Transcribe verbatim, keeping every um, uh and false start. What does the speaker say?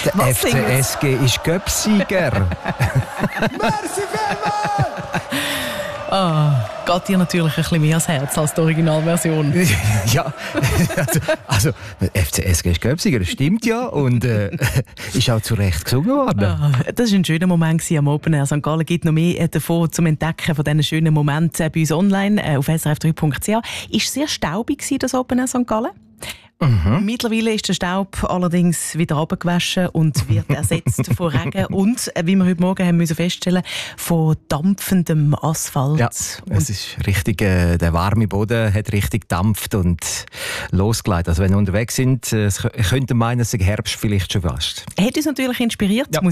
Der Was F C S G ist Göpsieger. Merci vielmals! Ah, geht dir natürlich ein bisschen mehr ans Herz als die Originalversion. Ja, also, also F C S G ist Göpsieger, das stimmt ja. Und äh, ist auch zu Recht gesungen worden. Ah, das war ein schöner Moment am Open Air Sankt Gallen. Es gibt noch mehr davon zum Entdecken von diesen schönen Momenten bei uns online äh, auf s r f drei punkt c h. Ist sehr staubig gewesen, das Open Air Sankt Gallen? Mhm. Mittlerweile ist der Staub allerdings wieder abgewaschen und wird ersetzt von Regen und, wie wir heute Morgen haben müssen feststellen, von dampfendem Asphalt. Ja, es ist richtig, äh, der warme Boden hat richtig gedampft und losgelegt. Also wenn wir unterwegs sind, äh, könnte meinen, es sei Herbst vielleicht schon fast. Hat uns natürlich inspiriert. Ja.